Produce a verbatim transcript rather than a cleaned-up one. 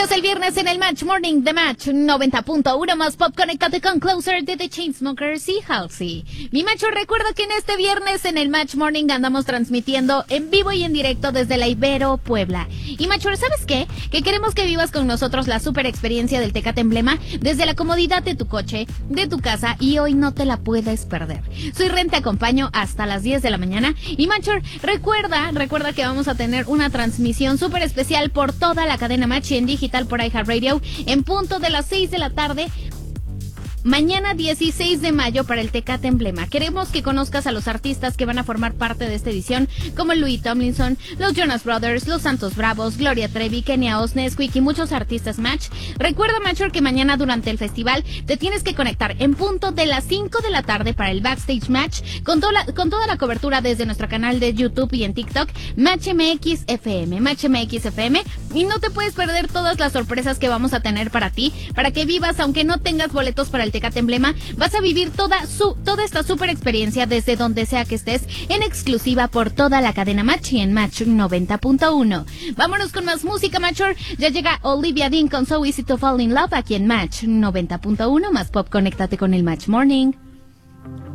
Es el viernes en el Match Morning de Match noventa punto uno más pop. Conéctate con Closer de The Chainsmokers y Halsey. Mi macho, recuerda que en este viernes en el Match Morning andamos transmitiendo en vivo y en directo desde la Ibero, Puebla. Y macho, ¿sabes qué? Que queremos que vivas con nosotros la super experiencia del Tecate Emblema desde la comodidad de tu coche, de tu casa, y hoy no te la puedes perder. Soy Ren, te acompaño hasta las diez de la mañana. Y macho, recuerda, recuerda que vamos a tener una transmisión súper especial por toda la cadena Match y en digital por iHeartRadio en punto de las seis de la tarde. Mañana dieciséis de mayo para el Tecate Emblema. Queremos que conozcas a los artistas que van a formar parte de esta edición, como Louis Tomlinson, los Jonas Brothers, los Santos Bravos, Gloria Trevi, Kenia Os, Nesquik y muchos artistas Match. Recuerda, Matcher, que mañana durante el festival te tienes que conectar en punto de las cinco de la tarde para el Backstage Match con, toda la, con toda la cobertura desde nuestro canal de YouTube y en TikTok, Match M X F M, Match M X F M. Y no te puedes perder todas las sorpresas que vamos a tener para ti, para que vivas, aunque no tengas boletos para el Tecate Emblema, vas a vivir toda su toda esta super experiencia desde donde sea que estés, en exclusiva por toda la cadena Match y en Match noventa punto uno. Vámonos con más música, Matcher. Ya llega Olivia Dean con So Easy to Fall in Love aquí en Match noventa punto uno más pop. Conéctate con el Match Morning.